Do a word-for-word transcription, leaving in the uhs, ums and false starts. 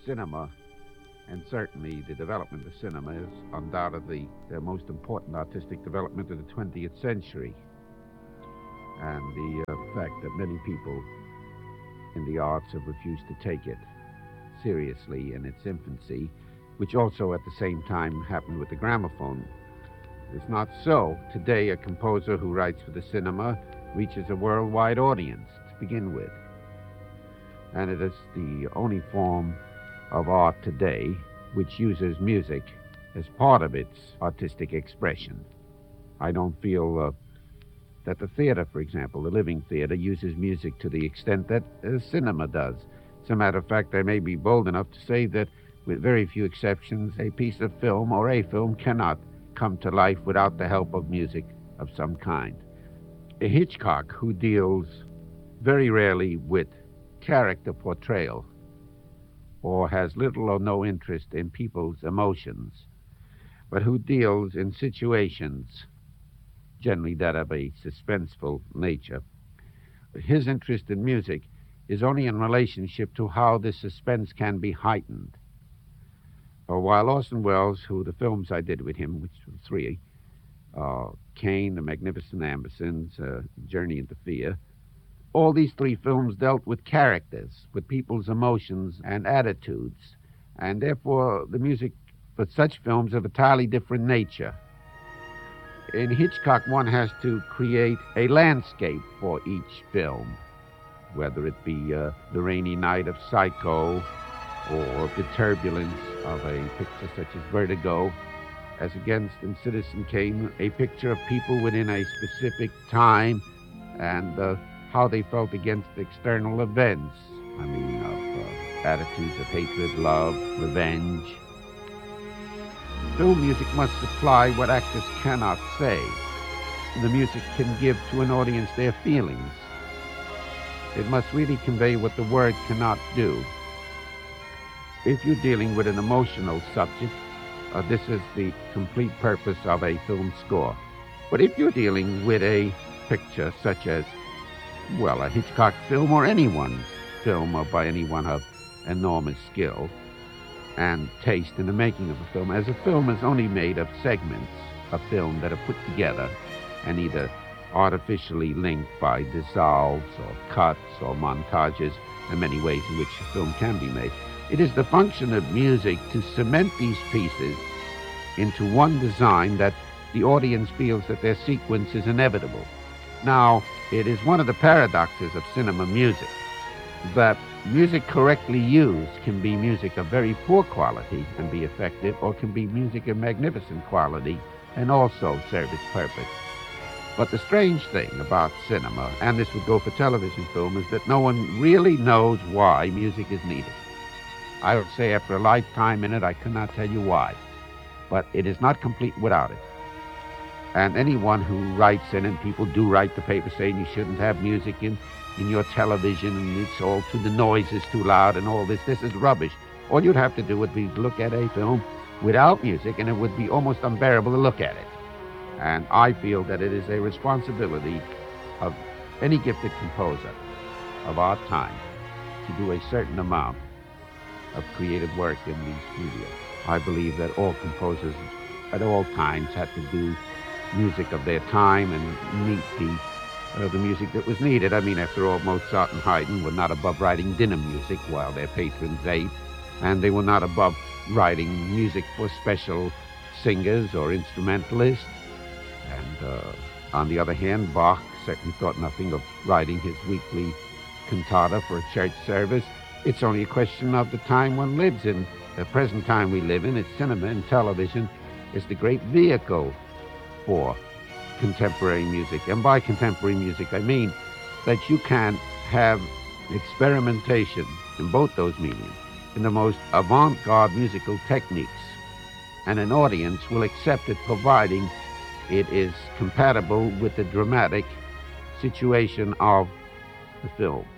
cinema, and certainly the development of cinema, is undoubtedly the most important artistic development of the twentieth century. And the uh, fact that many people in the arts have refused to take it seriously in its infancy, which also at the same time happened with the gramophone. It's not so. Today, a composer who writes for the cinema reaches a worldwide audience to begin with. And it is the only form of art today which uses music as part of its artistic expression. I don't feel uh, that the theater, for example, the living theater, uses music to the extent that uh, cinema does. As a matter of fact, I may be bold enough to say that, with very few exceptions, a piece of film or a film cannot come to life without the help of music of some kind. A Hitchcock, who deals very rarely with character portrayal or has little or no interest in people's emotions, but who deals in situations generally that of a suspenseful nature. His interest in music is only in relationship to how this suspense can be heightened. Uh, while Orson Welles, who the films I did with him, which were three, uh, Cain, The Magnificent Ambersons, uh, Journey into Fear, all these three films dealt with characters, with people's emotions and attitudes, and therefore the music for such films of a entirely different nature. In Hitchcock, one has to create a landscape for each film, whether it be uh, the rainy night of Psycho or the turbulence of a picture such as Vertigo, as against in Citizen Kane, a picture of people within a specific time and uh, how they felt against external events. I mean, of uh, attitudes of hatred, love, revenge. Film music must supply what actors cannot say. The music can give to an audience their feelings. It must really convey what the word cannot do. If you're dealing with an emotional subject, uh, this is the complete purpose of a film score. But if you're dealing with a picture such as, well, a Hitchcock film or anyone's film or by anyone of enormous skill and taste in the making of a film, as a film is only made of segments of film that are put together and either artificially linked by dissolves or cuts or montages, and many ways in which a film can be made. It is the function of music to cement these pieces into one design that the audience feels that their sequence is inevitable. Now, it is one of the paradoxes of cinema music that music correctly used can be music of very poor quality and be effective, or can be music of magnificent quality and also serve its purpose. But the strange thing about cinema, and this would go for television film, is that no one really knows why music is needed. I would say after a lifetime in it, I could not tell you why. But it is not complete without it. And anyone who writes in, and people do write the paper saying you shouldn't have music in, in your television, and it's all too, the noise is too loud and all this, this is rubbish. All you'd have to do would be look at a film without music, and it would be almost unbearable to look at it. And I feel that it is a responsibility of any gifted composer of our time to do a certain amount of creative work in these media. I believe that all composers at all times had to do music of their time and meet the uh, the music that was needed. I mean, after all, Mozart and Haydn were not above writing dinner music while their patrons ate, and they were not above writing music for special singers or instrumentalists. And uh, on the other hand, Bach certainly thought nothing of writing his weekly cantata for a church service. It's only a question of the time one lives in. The present time we live in, it's cinema and television is the great vehicle for contemporary music. And by contemporary music, I mean that you can have experimentation in both those mediums, in the most avant-garde musical techniques, and an audience will accept it providing it is compatible with the dramatic situation of the film.